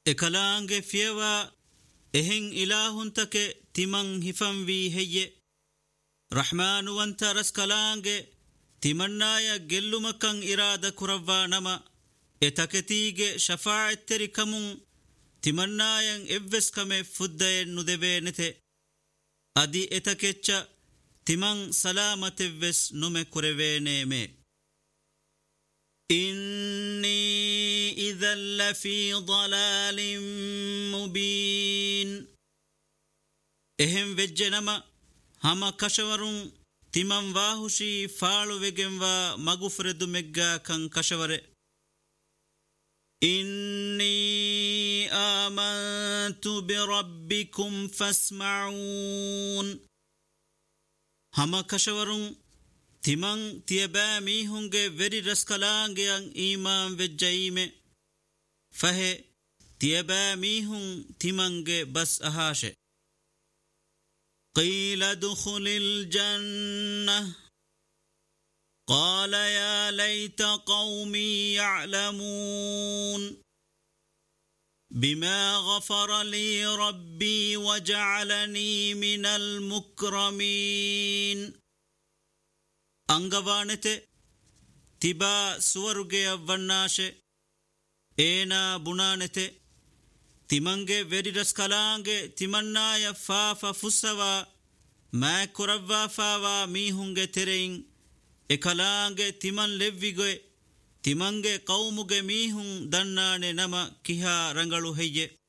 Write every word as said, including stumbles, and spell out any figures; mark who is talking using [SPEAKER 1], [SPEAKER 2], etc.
[SPEAKER 1] ekalaange fiyewa ehin ilaahuntake timan hifan vi heye rahmaanu wanta raskalaange timannaya gellumakan iraada kuravva nama etaketiige shafaa'itteri kamun timannayan evves kame fuddayen nudebeenete adi etakecha timan salamatevves nume kureveeneeme inni idhan lafi dalalin mubin ehem vejjenama hama kashawarun timan vahushi faalu vegenwa magufredu megga kan kashaware inni amantu birabbikum fasma'un hama kashawarun timan tiyaba mihunge veri raskalaange yang iman vejjaime fahe tiyaba mihun timange bas ahashe qila dukhulil jannah قال يا ليت قومي يعلمون بما غفر لي ربي وجعلني من المكرمين أنغوانته تبا سورغي أفناشه إينا بنانته تمنغي وري رسكالانغي تمنا يفافا فسوا ما كروا فاوا ميهنغي ترين ekalaange timan levvigoe timange qawmuge mihun dannane nama kiha rangalu heyye